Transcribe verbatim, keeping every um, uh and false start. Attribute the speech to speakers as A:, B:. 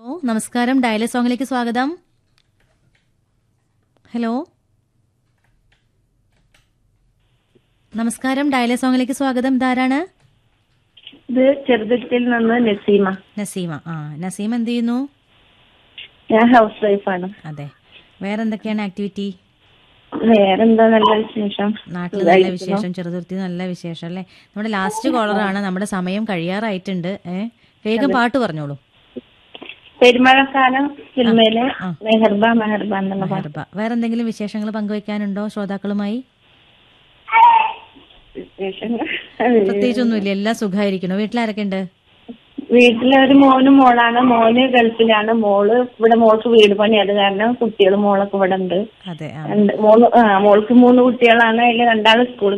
A: Hello നമസ്കാരം, ഡയലേ സോങ്ങിലേക്ക് സ്വാഗതം. Hello നമസ്കാരം, ഡയലേ സോങ്ങിലേക്ക് സ്വാഗതം. ഇതാരാണ്?
B: ഇത് ചെറുതുരുത്തിയിൽ നിന്ന് നസീമ.
A: നസീമ. ആ നസീമ എന്ത് ചെയ്യുന്നു?
B: ഞാൻ ഹൗസ് വൈഫാണ്.
A: അതെ. വേറെന്തൊക്കെയാണ് ആക്ടിവിറ്റി?
B: വേറെന്താ നല്ല വിശേഷം.
A: നാട്ടിൽ നല്ല വിശേഷം, ചെറുതുരുത്തി നല്ല വിശേഷം അല്ലേ. നമ്മുടെ ലാസ്റ്റ് കോളറാണ്, നമ്മുടെ സമയം കഴിയാറായിട്ടുണ്ട്. ഏഹ് വേഗം പാട്ട് പറഞ്ഞോളൂ.
B: പെരുമഴക്കാലം സിനിമയിലെ മെഹർബ മെഹർബ എന്നുള്ള പാട്ട്.
A: മെഹർബ. വേറെന്തെങ്കിലും വിശേഷങ്ങൾ പങ്കുവെക്കാനുണ്ടോ ശ്രോതാക്കളുമായി?
B: വിശേഷങ്ങൾ
A: പ്രത്യേകിച്ചൊന്നുമില്ല, എല്ലാം സുഖമായിരിക്കണോ? വീട്ടിലാരൊക്കെ ഉണ്ട്?
B: വീട്ടിലെ ഒരു മോനും മോളാണ്. മോന് ഗൾഫിലാണ്, മോള് ഇവിടെ. മോൾക്ക് വീട് പണി, അത് കാരണം കുട്ടികൾ മോളൊക്കെ ഇവിടെ ഉണ്ട്.
A: അതെ.
B: രണ്ട് മൂന്ന് ആ മോൾക്ക് മൂന്ന് കുട്ടികളാണ്. അതിൽ രണ്ടാള് സ്കൂളിൽ